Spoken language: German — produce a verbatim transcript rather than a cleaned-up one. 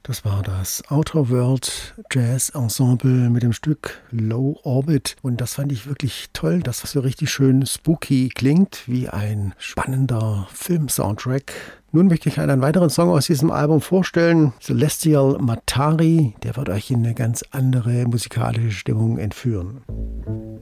Das war das Outer World Jazz Ensemble mit dem Stück Low Orbit. Und das fand ich wirklich toll, dass das so richtig schön spooky klingt, wie ein spannender Film-Soundtrack. Nun möchte ich einen weiteren Song aus diesem Album vorstellen. Celestial Matari, der wird euch in eine ganz andere musikalische Stimmung entführen.